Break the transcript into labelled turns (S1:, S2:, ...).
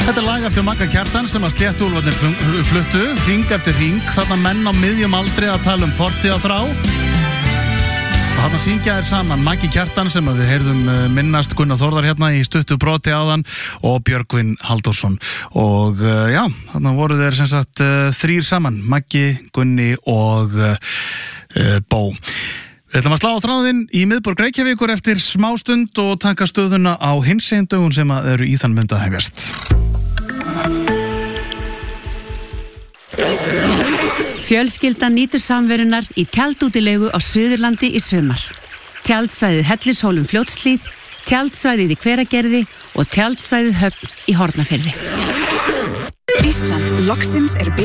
S1: Þetta lag eftir Magga Kjartan sem að sléttúlfarnir fluttu, hring eftir hring, þarna menn á miðjum aldri að tala fortíð og þrá. Og þarna syngja þér saman Maggi Kjartan sem að við heyrðum minnast Gunnar Þórðar hérna í stuttu broti áðan og Björgvin Halldórsson. Og já, þarna voru þeir sem sagt þrír saman, Maggi, Gunni og Bó. Við ætlum að slá á þráðinn í miðborg Reykjavíkur eftir smástund og taka stöðuna á hinsegin dögun sem að eru í þann mynd að hefjast.
S2: Fjölskyldan nýtur samverunar í tjaldútilegu á Suðurlandi í sumar. Tjaldsvæðið Hellishólum Fljótshlíð, tjaldsvæðið í Hveragerði og tjaldsvæðið Höfn í Hornafirði.
S3: Ísland loksins